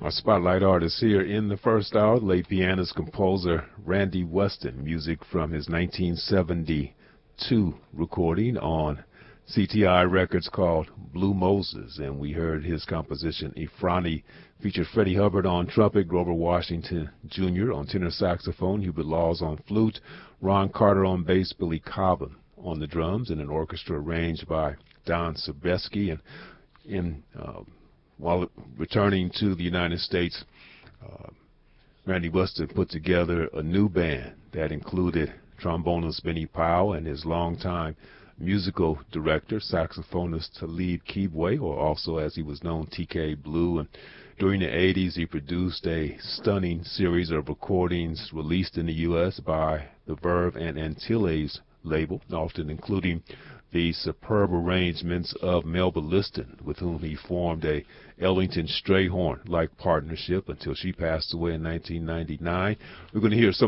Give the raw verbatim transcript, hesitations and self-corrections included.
Our spotlight artist here in the first hour, late pianist composer Randy Weston, music from his nineteen seventy-two recording on C T I Records called Blue Moses, and we heard his composition Ifrani, featured Freddie Hubbard on trumpet, Grover Washington Junior on tenor saxophone, Hubert Laws on flute, Ron Carter on bass, Billy Cobham on the drums, and an orchestra arranged by Don Sebesky. And in uh, while returning to the United States, uh, Randy Weston put together a new band that included trombonist Benny Powell and his longtime musical director, saxophonist Talib Keebway, or also as he was known, T K Blue. And during the eighties, he produced a stunning series of recordings released in the U S by the Verve and Antilles label, often including the superb arrangements of Melba Liston, with whom he formed a Ellington Strayhorn-like partnership until she passed away in nineteen ninety-nine. We're going to hear some